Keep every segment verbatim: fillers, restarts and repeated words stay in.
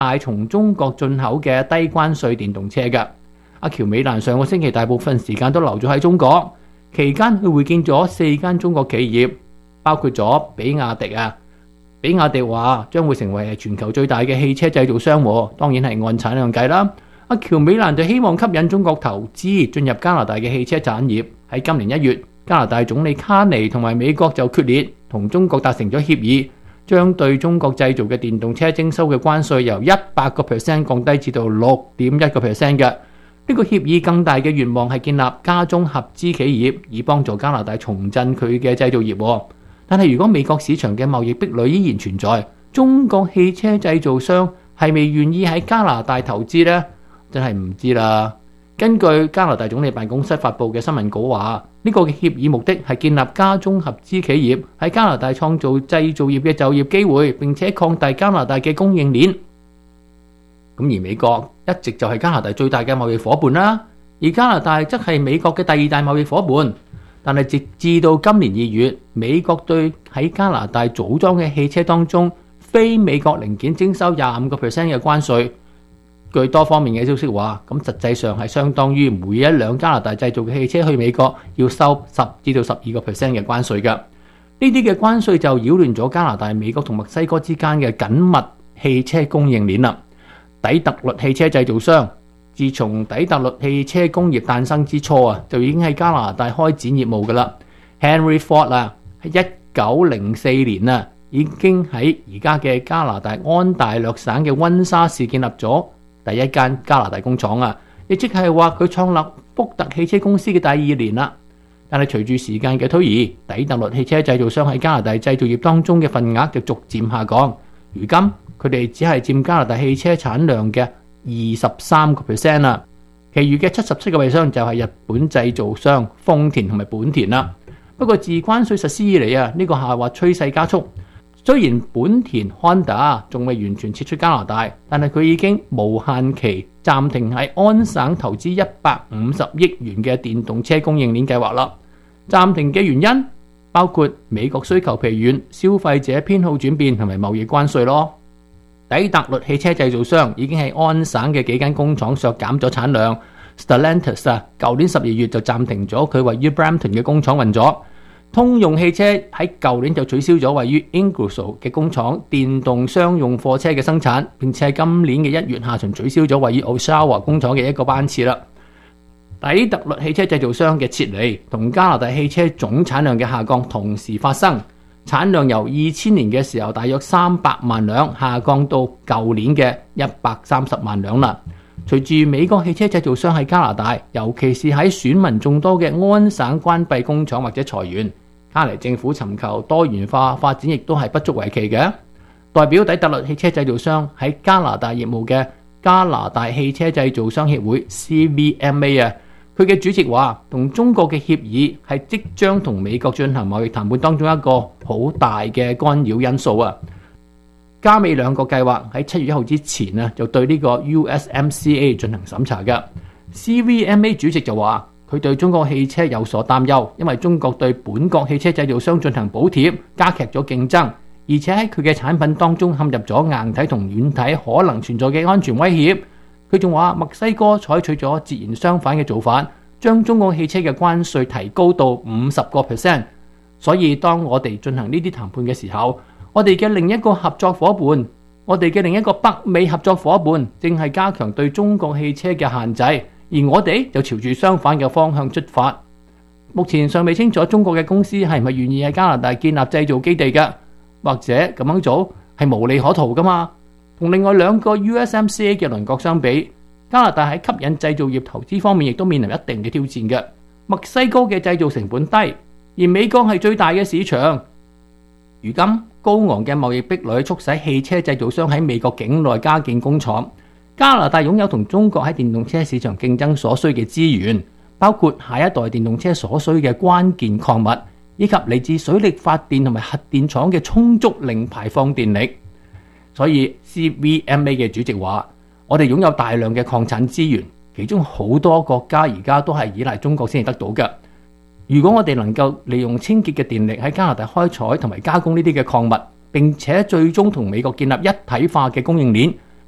大從中國進口嘅低關稅電動車嘅。阿喬美蘭上個星期大部分時間都留咗喺中國，期間佢會見咗四間中國企業，包括咗比亞迪啊。比亞迪話將會成為全球最大嘅汽車製造商，當然係按產量計啦。阿喬美蘭就希望吸引中國投資進入加拿大嘅汽車產業。喺今年一月，加拿大總理卡尼同埋美國就決裂，同中國達成咗協議，將對中國製造嘅電動車徵收嘅關稅由一百個 percent 降低至到六點一個 percent 嘅。呢個協議更大嘅願望係建立加中合資企業，以幫助加拿大重振佢嘅製造業。但係如果美國市場嘅貿易壁壘依然存在，中國汽車製造商係咪願意喺加拿大投資呢？真係唔知啦。根據加拿大總理辦公室發布嘅新聞稿話，呢個嘅協議目的係建立加中合資企業，喺加拿大創造製造業嘅就業機會，並且擴大加拿大嘅供應鏈。咁而美國一直就係加拿大最大嘅貿易夥伴啦，而加拿大則係美國嘅第二大貿易夥伴。但係直至到今年二月，美國對喺加拿大組裝嘅汽車當中非美國零件徵收廿五個 percent 嘅關稅。據多方面嘅消息話，咁實際上係相當於每一輛加拿大製造嘅汽車去美國要收十至到十二個 percent 嘅關稅㗎。呢啲嘅關稅就擾亂咗加拿大、美國同墨西哥之間嘅緊密汽車供應鏈啦。底特律汽車製造商自從底特律汽車工業誕生之初啊，就已經喺加拿大開展業務噶啦。Henry Ford 啊，喺一九零四年啊，已經喺而家嘅加拿大安大略省嘅溫莎市建立咗第一間加拿大工廠啊，亦即係話佢創立福特汽車公司嘅第二年啦。但係隨住時間嘅推移，底特律汽車製造商喺加拿大製造業當中嘅份額就逐漸下降。如今佢哋只係佔加拿大汽車產量嘅二十三個 percent 啦，其餘嘅七十七個 percent 就係日本製造商豐田同埋本田啦。不過自關稅實施以嚟啊，呢個下滑趨勢加速。雖然本田 Honda 仲未完全撤出加拿大，但係佢已經無限期暫停喺安省投資一百五十億元嘅電動車供應鏈計劃啦。暫停嘅原因包括美國需求疲軟、消費者偏好轉變同埋貿易關稅咯。底特律汽車製造商已經喺安省嘅幾間工廠削減咗產量。Stellantis 啊，舊年十二月就暫停咗佢位於 Brampton 嘅工廠運作。通用汽車喺舊年就取消咗位於 Ingersoll 嘅工廠電動商用貨車嘅生產，並且喺今年嘅一月下旬取消咗位於 Oshawa 工廠嘅一個班次啦。底特律汽車製造商嘅撤離同加拿大汽車總產量嘅下降同時發生。產量由二千年嘅時候大約三百萬輛下降到舊年嘅一百三十萬輛啦。隨住美國汽車製造商喺加拿大，尤其是喺選民眾多嘅安省關閉工廠或者裁員，加拿大政府尋求多元化發展亦都係不足為奇嘅。代表底特律汽車製造商喺加拿大業務嘅加拿大汽車製造商協會 C V M A 啊，佢嘅主席話，同中國嘅協議係即將同美國進行貿易談判當中一個好大嘅干擾因素啊。加美兩個計劃喺七月一號之前啊，就對呢個 U S M C A 進行審查嘅。C V M A 主席就話，佢對中國汽車有所擔憂，因為中國對本國汽車製造商進行補貼，加劇咗競爭，而且喺佢嘅產品當中陷入咗硬體同軟體可能存在嘅安全威脅。佢仲話墨西哥採取咗截然相反嘅做法，將中國汽車嘅關稅提高到五十個 percent。所以當我哋進行呢啲談判嘅時候，我哋嘅另一個合作夥伴，我哋嘅另一個北美合作夥伴正係加強對中國汽車嘅限制，而我哋就朝住相反嘅方向出發。目前尚未清楚中國嘅公司係咪願意喺加拿大建立製造基地嘅，或者咁樣做係無利可圖噶嘛。同另外兩個 U S M C A 嘅鄰國相比，加拿大喺吸引製造業投資方面亦都面臨一定嘅挑戰嘅。墨西哥嘅製造成本低，而美國係最大嘅市場。如今高昂嘅貿易壁壘促使汽車製造商喺美國境內加建工廠。加拿大擁有同中國喺電動車市場競爭所需嘅資源，包括下一代電動車所需嘅關鍵礦物，以及嚟自水力發電同埋核電廠嘅充足零排放電力。所以 C V M A 嘅主席話，我哋擁有大量嘅礦產資源，其中好多國家而家都係依賴中國先至得到嘅。如果我哋能夠利用清潔嘅電力喺加拿大開採同埋加工呢啲嘅礦物，並且最終同美國建立一體化嘅供應鏈，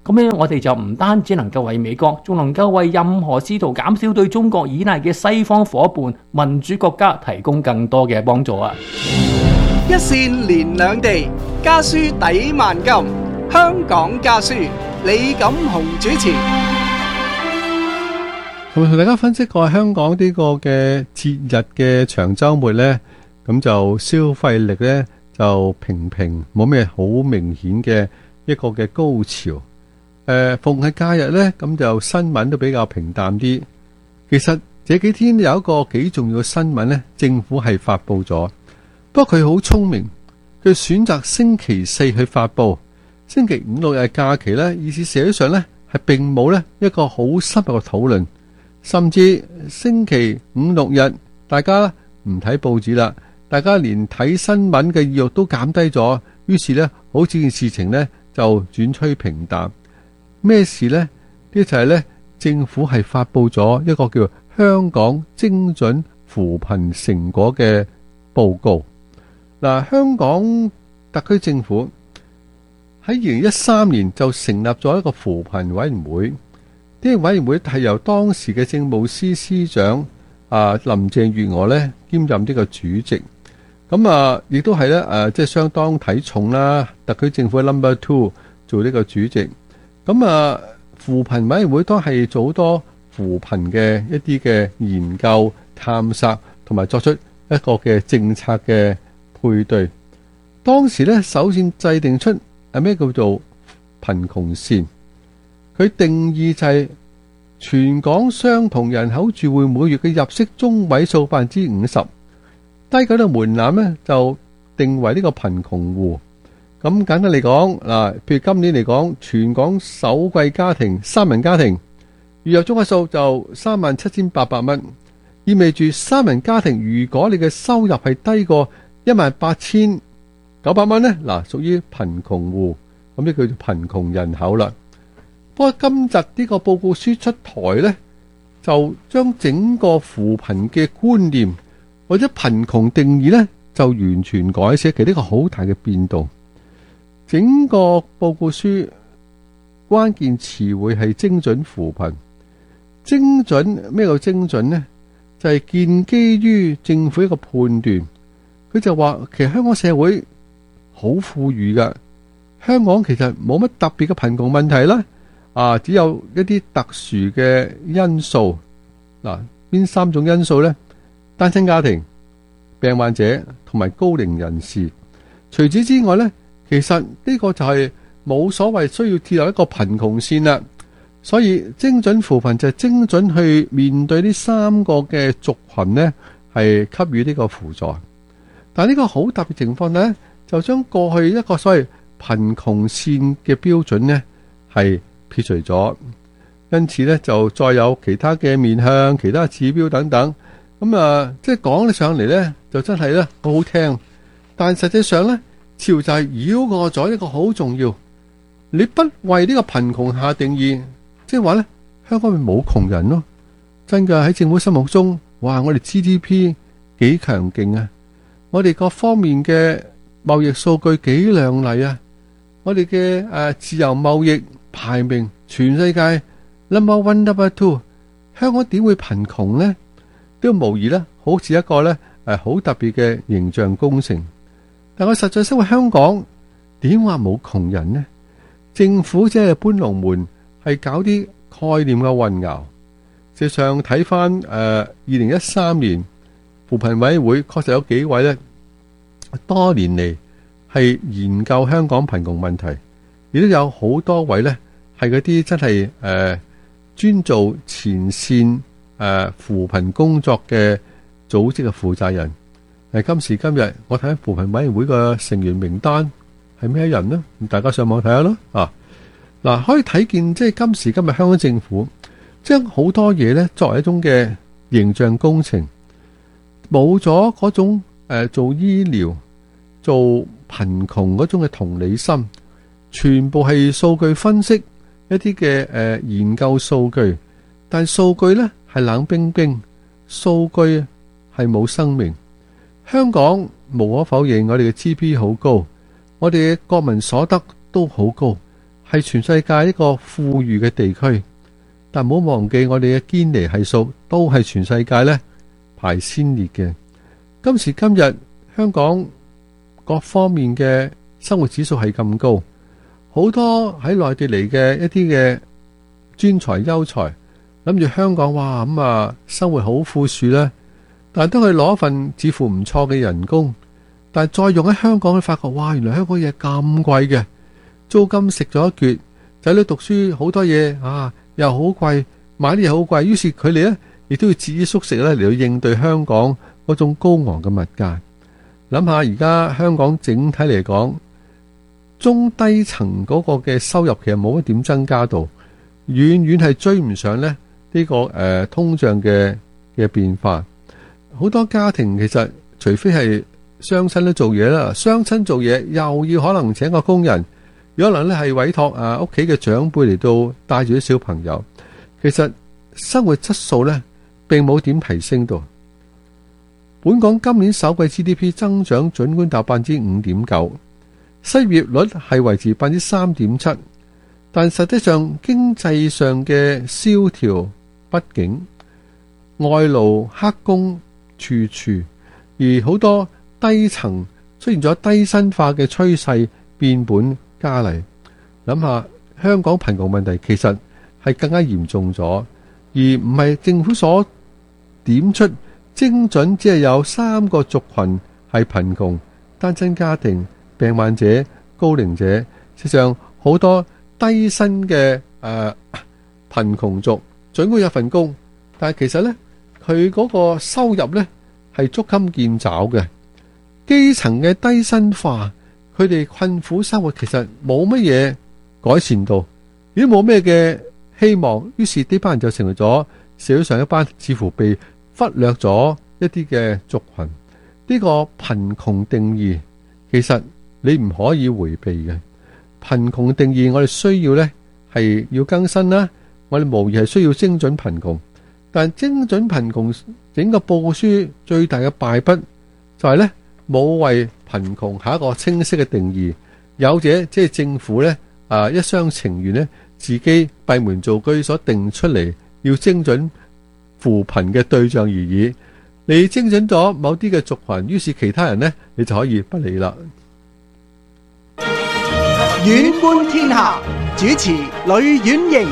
咁樣我哋就唔單止能夠為美國，仲能夠為任何試圖減少對中國依賴嘅西方夥伴、民主國家提供更多嘅幫助啊！ 一線連兩地，家書抵萬金。香港家書，李錦雄主持。 同同大家分析過香港呢個嘅節日嘅長週末呢，咁就消費力呢就平平，冇咩好明顯嘅一個嘅高潮。誒，逢係假日呢，咁就新聞都比較平淡啲。其實這幾天有一個幾重要嘅新聞呢，政府係發佈咗。不過佢好聰明，佢選擇星期四去發佈，星期五六日假期呢，意思實際上呢係並冇呢一個好深入嘅討論，甚至星期五六日大家唔睇報紙啦，大家連睇新聞嘅意欲都減低咗，於是呢，好似件事情呢就轉趨平淡。咩事呢？呢就係呢，政府係發佈咗一個叫香港精準扶貧成果嘅報告。嗱，香港特區政府喺二零一三年就成立咗一個扶貧委員會，呢個委員會係由當時嘅政務司司長啊林鄭月娥呢兼任呢個主席。咁啊，亦都係咧誒，即係相當睇重啦，特區政府嘅 number two 做呢個主席。咁啊，扶貧委員會都係做好多扶貧嘅一啲嘅研究、探索，同埋作出一個嘅政策嘅配對。當時咧，首先制定出係咩叫做貧窮線，佢定義就係全港相同人口住戶每月嘅入息中位數百分之五十，低嗰個門檻咧就定為呢個貧窮戶。咁簡單嚟講，嗱，譬如今年嚟講，全港首季家庭三人家庭月入中位數就三萬七千八百蚊，意味住三人家庭如果你嘅收入係低過一萬八千九百蚊呢，嗱，屬於貧窮戶，咁呢叫做貧窮人口啦。不過今日呢個報告書出台呢，就將整個扶貧嘅觀念或者貧窮定義呢，就完全改寫，其實呢個好大嘅變動。整個報告書關鍵詞彙係精準扶貧。精準，咩叫精準呢？就係建基於政府一個判斷。佢就話其實香港社會好富裕噶，香港其實冇乜特別嘅貧窮問題啦。啊，只有一啲特殊嘅因素。嗱，邊三種因素呢？單親家庭、病患者同埋高齡人士。除此之外呢，其實呢個就係冇所謂需要設立一個貧窮線啦。所以精準扶貧就係精準去面對呢三個嘅族群呢，係給予呢個輔助。但係呢個好特別情況呢，就將過去一個所謂貧窮線嘅標準呢係撇除咗，因此呢，就再有其他嘅面向、其他指標等等。咁啊，即係講起上嚟呢，就真係呢好好聽，但實際上呢，潮就係繞過咗一個好重要，你不為呢個貧窮下定義，即係話呢，香港咪冇窮人咯？真㗎，喺政府心目中，哇！我哋 G D P 幾強勁啊！我哋各方面嘅貿易數據幾亮麗啊！我哋嘅誒自由貿易排名全世界 number one number two， 香港點會貧窮呢？都無疑呢，好似一個呢誒好特別嘅形象工程。但我實在生活香港，點話冇窮人呢？政府即係搬龍門，係搞啲概念嘅混淆。事實上睇翻誒二零一三年扶貧委員會，確實有幾位呢多年嚟係研究香港貧窮問題，亦都有好多位呢係嗰啲真係誒專做前線誒、呃、扶貧工作嘅組織嘅負責人。誒，今時今日我睇扶貧委員會嘅成員名單係咩人呢？大家上網睇下咯。啊，嗱，可以睇見即係今時今日香港政府將好多嘢呢作為一種嘅形象工程，冇咗嗰種誒、呃、做醫療、做貧窮嗰種嘅同理心，全部係數據分析一啲嘅誒研究數據，但數據呢係冷冰冰，數據係冇生命。香港無可否認，我哋嘅 G D P 好高，我哋嘅國民所得都好高， 係全世界一個富裕嘅地區，但唔好忘記我哋嘅堅尼係數都係全世界呢排先列嘅。今時今日香港各方面嘅生活指數係咁高，好多喺內地嚟嘅一啲嘅專才優才諗住香港哇咁啊生活好富庶啦，但係當佢攞一份似乎唔錯嘅人工，但係再用喺香港，佢發覺哇原來香港嘢咁貴嘅，租金食咗一橛，仔女讀書好多嘢啊又好貴，買啲嘢好貴，於是佢哋呢亦都要節衣縮食咧嚟到應對香港嗰種高昂嘅物價。諗下而家香港整體嚟講，中低層嗰個嘅收入其實冇乜點增加到，遠遠係追唔上咧呢、這個誒、呃、通脹嘅嘅變化。好多家庭其實除非係雙親都做嘢啦，雙親做嘢又要可能請個工人，有可能咧係委託啊屋企嘅長輩嚟到帶住啲小朋友，其實生活質素咧並冇點提升到。本港今年首季 G D P 增長盡管達百分之五點九，失業率係維持百分之三點七，但實際上經濟上嘅蕭條不景，外勞黑工處處，而好多低層出現咗低薪化嘅趨勢變本加厲。諗下香港貧窮問題其實係更加嚴重咗，而唔係政府所點出精準只係有三個族群係貧窮：單親家庭、病患者、高齡者。實際上好多低薪嘅誒貧窮族，儘管有份工，但係其實呢，佢嗰個收入呢係捉襟見肘嘅。基層嘅低薪化，佢哋困苦生活其實冇乜嘢改善到，如果冇咩嘅希望，於是呢班人就成為咗社會上一班似乎被忽略咗一啲嘅族群。呢個貧窮定義其實你唔可以回避嘅。貧窮定義我哋需要呢係要更新啦，我哋無疑係需要精準貧窮，但精準貧窮整個報告書最大嘅敗筆就係呢，冇為貧窮下一個清晰嘅定義，有者即係政府呢啊一廂情願呢自己閉門造車所定出嚟要精準扶貧嘅對象而已。你精準咗某啲嘅族群，於是其他人呢，你就可以不理啦。 遠觀天下，主持呂婉瑩。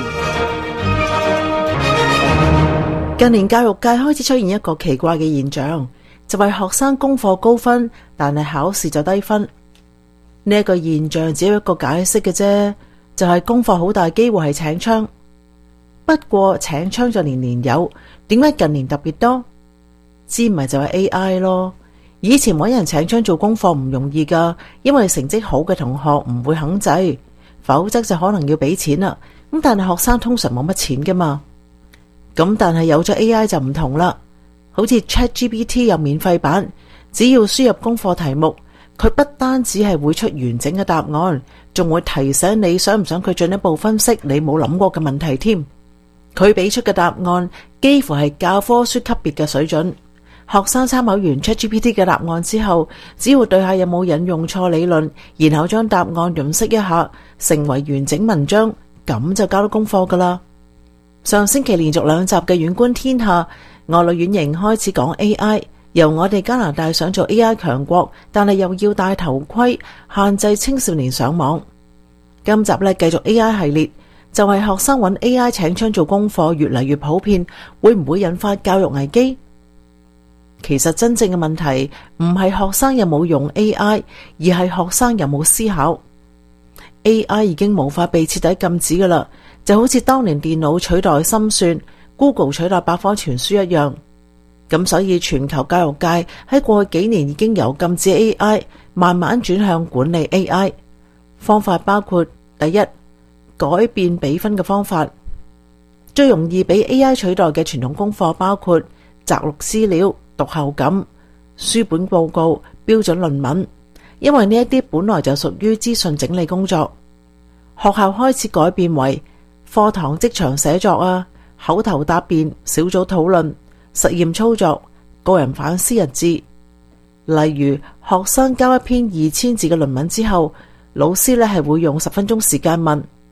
近年教育界開始出現一個奇怪嘅現象，就係學生功課高分，但係考試就低分。呢一個現象只有一個解釋嘅啫，就係功課好大機會係請槍。不過請槍就年年有，點解近年特別多？知唔係就係 A I 咯。以前搵人請槍做功課唔容易噶，因為成績好嘅同學唔會肯制，否則就可能要俾錢啦。咁但係學生通常冇乜錢噶嘛。咁但係有咗 A I 就唔同啦，好似 ChatGPT 有免費版，只要輸入功課題目，佢不單止係會出完整嘅答案，仲會提醒你想唔想佢進一步分析你冇諗過嘅問題添。佢俾出嘅答案幾乎係教科書級別嘅水準。學生參考完 ChatGPT 嘅答案之後，只要對下有冇引用錯理論，然後將答案潤色一下，成為完整文章，咁就交到功課噶啦。上星期連續兩集嘅遠觀天下，我呂婉瑩開始講 A I， 由我哋加拿大想做 A I 強國，但係又要戴頭盔，限制青少年上網。今集呢繼續 A I 系列，就係學生揾 A I 請槍做功課越嚟越普遍，會唔會引發教育危機？其實真正嘅問題唔係學生有冇用 A I， 而係學生有冇思考。A I 已經無法被徹底禁止㗎喇，就好似當年電腦取代心算、Google 取代百科全書一樣。咁所以全球教育界喺過去幾年已經由禁止 A I 慢慢轉向管理 A I。方法包括第一，改變俾分嘅方法。最容易俾 A I 取代嘅傳統功課包括摘錄資料、讀後感、書本報告、標準論文，因為呢一啲本來就屬於資訊整理工作。學校開始改變為課堂即場寫作啊、口頭答辯、小組討論、實驗操作、個人反思日誌。例如學生交一篇二千字嘅論文之後，老師呢係會用十分鐘時間問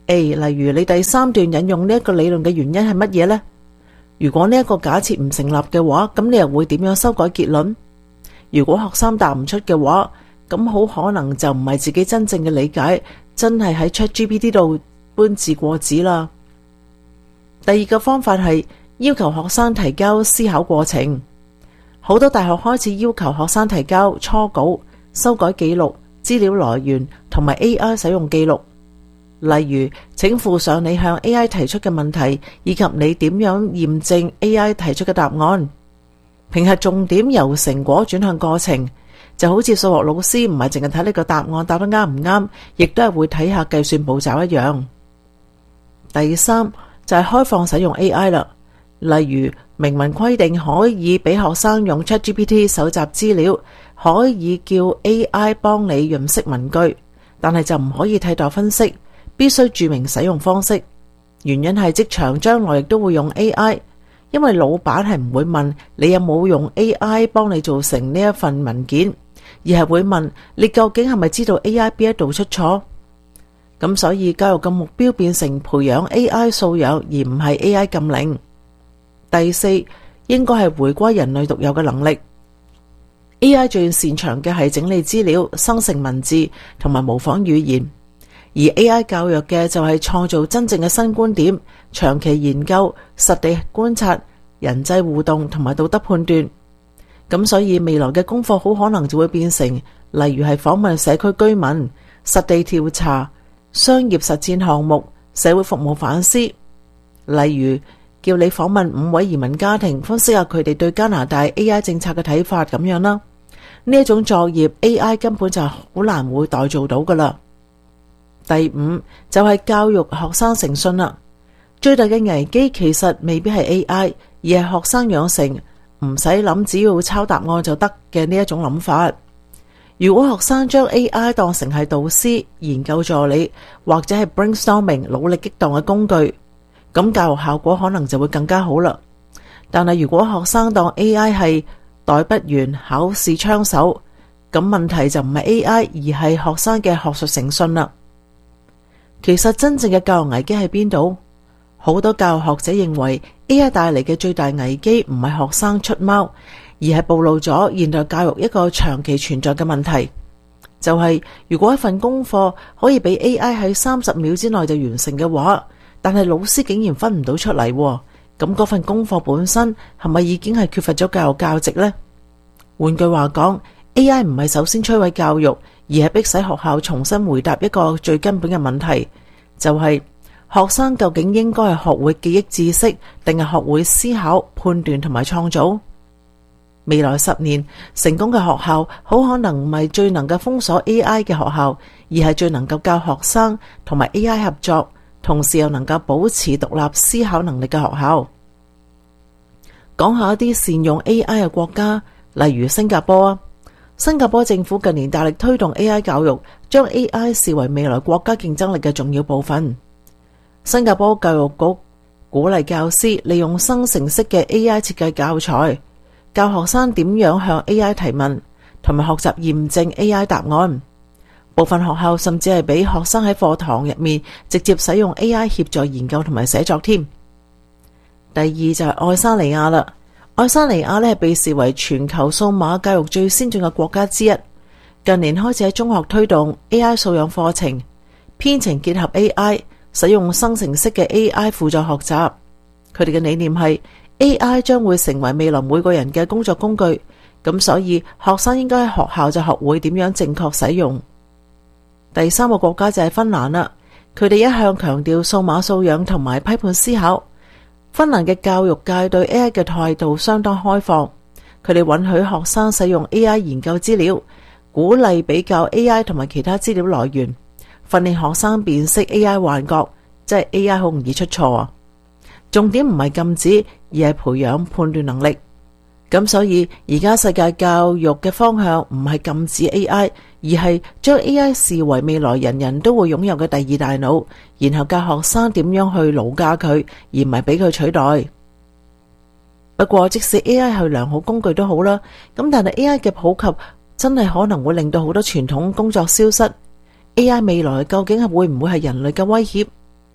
A， 例如你第三段引用呢一個理論嘅原因係乜嘢呢？如果呢一個假設唔成立嘅話，咁你又會點樣修改結論？如果學生答唔出嘅話，咁好可能就唔係自己真正嘅理解，真係喺 ChatGPT 度搬字過紙啦。第二個方法係要求學生提交思考過程。好多大學開始要求學生提交初稿、修改記錄、資料來源同埋 A I 使用記錄。例如，請附上你向 A I 提出嘅問題，以及你點樣驗證 A I 提出嘅答案。評核重點由成果轉向過程，就好似數學老師唔係淨係睇呢個答案答得啱唔啱，亦都係會睇下計算步驟一樣。第三就係開放使用 A I 啦，例如明文規定可以俾學生用 ChatGPT 搜集資料，可以叫 A I 幫你潤色文句，但係就唔可以替代分析，必須注明使用方式。原因係職場將來亦都會用 A I， 因為老闆係唔會問你有冇用 A I 幫你做成呢一份文件，而係會問你究竟係咪知道 A I 邊一度出錯。咁所以教育嘅目標變成培養 A I 素養，而唔係 A I 禁令。第四，應該係回歸人類獨有嘅能力。A I 最擅長嘅係整理資料、生成文字同埋模仿語言，而 A I 較弱嘅就係創造真正嘅新觀點、長期研究、實地觀察、人際互動同埋道德判斷。咁所以未來嘅功課好可能就會變成，例如係訪問社區居民、實地調查、商業實踐項目、社會服務反思。例如叫你訪問五位移民家庭，分析下佢哋對加拿大 A I 政策嘅睇法咁樣啦。呢一種作業 A I 根本就好難會代做到噶啦。第五就係教育學生誠信啦。最大嘅危機其實未必係 A I， 而係學生養成唔使諗，只要抄答案就得嘅呢一種諗法。如果學生將 A I 當成係導師、研究助理或者係 brainstorming 努力激盪嘅工具，咁教育效果可能就會更加好啦。但係如果學生當 A I 係代筆員、考試槍手，咁問題就唔係 A I， 而係學生嘅學術誠信啦。其實真正嘅教育危機喺邊度？好多教育學者認為 A I 帶嚟嘅最大危機唔係學生出貓，而係暴露咗現代教育一個長期存在嘅問題，就係、是、如果一份功課可以俾 A I 喺三十秒之內就完成嘅話，但係老師竟然分唔到出嚟，咁嗰份功課本身係咪已經係缺乏咗教育價值呢？換句話講， A I 唔係首先摧毀教育，而係迫使學校重新回答一個最根本嘅問題，就係、是、學生究竟應該係學會記憶知識，定係學會思考、判斷同埋創造？未來十年成功嘅學校好可能唔係最能夠封鎖 A I 嘅學校，而係最能夠教學生同埋 A I 合作，同時又能夠保持獨立思考能力嘅學校。講下一啲善用 A I 嘅國家，例如新加坡啊。新加坡政府近年大力推動 A I 教育，將 A I 視為未來國家競爭力嘅重要部分。新加坡教育局鼓勵教師利用生成式嘅 A I 設計教材，教學生點樣向 A I 提問，同埋學習驗證 A I 答案。部分學校甚至係俾學生喺課堂入面直接使用 A I 協助研究同埋寫作添。第二就係愛沙尼亞啦。愛沙尼亞呢係被視為全球數碼教育最先進嘅國家之一。近年開始喺中學推動 A I 素養課程，編程結合 A I， 使用生成式嘅 A I 輔助學習。佢哋嘅理念係 A I 將會成為未來每個人嘅工作工具，咁所以學生應該喺學校就學會點樣正確使用。第三個國家就係芬蘭啦，佢哋一向強調數碼素養同埋批判思考。芬蘭嘅教育界對 A I 嘅態度相當開放，佢哋允許學生使用 A I 研究資料，鼓勵比較 A I 同埋其他資料來源，訓練學生辨識 A I 幻覺，即係 A I 好容易出錯啊。重點唔係禁止，而係培養判斷能力。咁所以而家世界教育嘅方向唔係禁止 A I， 而係將 A I 視為未來人人都會擁有嘅第二大腦，然後教學生點樣去勞駕佢，而唔係俾佢取代。不過即使 A I 係良好工具都好啦，咁但係 A I 嘅普及真係可能會令到好多傳統工作消失。A I 未來究竟係會唔會係人類嘅威脅？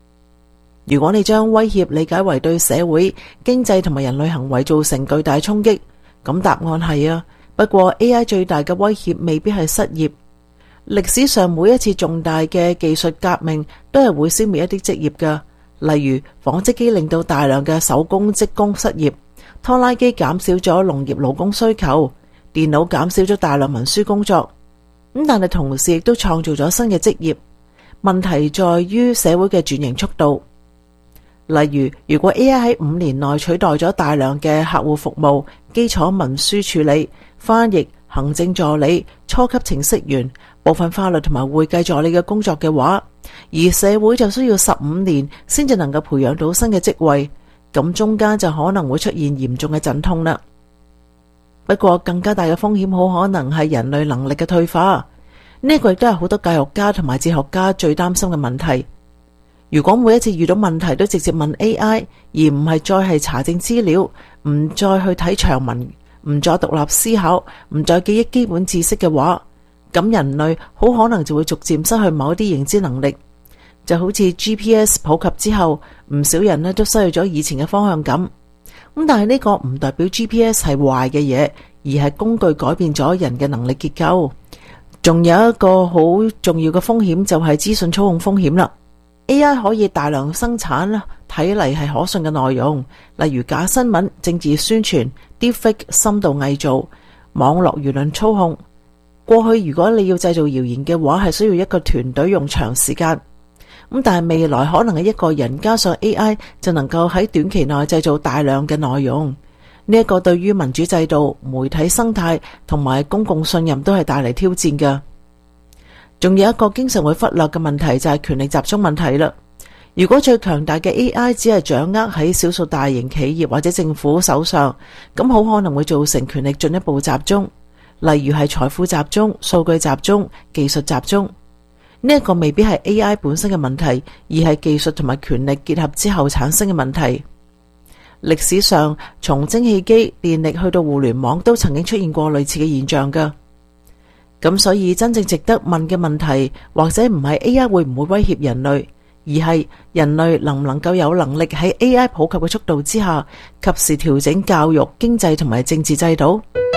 如果你將威脅理解為對社會、經濟同埋人類行為造成巨大衝擊，咁答案係啊。不過 A I 最大嘅威脅未必係失業。歷史上每一次重大嘅技術革命都係會消滅一啲職業㗎，例如紡織機令到大量嘅手工職工失業，拖拉機減少咗農業勞工需求，電腦減少咗大量文書工作。咁但係同時亦都創造咗新嘅職業。問題在於社會嘅轉型速度。例如，如果 A I 喺五年內取代咗大量嘅客戶服務、基礎文書處理、翻譯、行政助理、初級程式員、部分法律同埋會計助理嘅工作嘅話，而社會就需要十五年先至能夠培養到新嘅職位，咁中間就可能會出現嚴重嘅陣痛啦。不過更加大嘅風險好可能係人類能力嘅退化，呢個亦都係好多教育家同埋哲學家最擔心嘅問題。如果每一次遇到問題都直接問 A I， 而唔係再係查證資料，唔再去睇長文，唔再獨立思考，唔再記憶基本知識嘅話，咁人類好可能就會逐漸失去某一啲認知能力。就好似 G P S 普及之後，唔少人呢都失去咗以前嘅方向感。咁但係呢個唔代表 G P S 係壞嘅嘢，而係工具改變咗人嘅能力結構。仲有一個好重要嘅風險就係資訊操控風險啦。A I 可以大量生產睇嚟係可信嘅內容，例如假新聞、政治宣傳、deepfake 深度偽造、網絡輿論操控。過去如果你要製造謠言嘅話，係需要一個團隊用長時間。咁但係未來可能係一個人加上 A I 就能夠喺短期內製造大量嘅內容。呢一個對於民主制度、媒體生態同埋公共信任都係帶嚟挑戰㗎。仲有一個經常會忽略嘅問題就係權力集中問題啦。如果最強大嘅 A I 只係掌握喺少數大型企業或者政府手上，咁好可能會造成權力進一步集中，例如係財富集中、數據集中、技術集中。呢一個未必係 A I 本身嘅問題，而係技術同埋權力結合之後產生嘅問題。歷史上從蒸汽機、電力去到互聯網都曾經出現過類似嘅現象㗎。咁所以真正值得問嘅問題，或者唔係 A I 會唔會威脅人類，而係人類能唔能夠有能力喺 A I 普及嘅速度之下，及時調整教育、經濟同埋政治制度。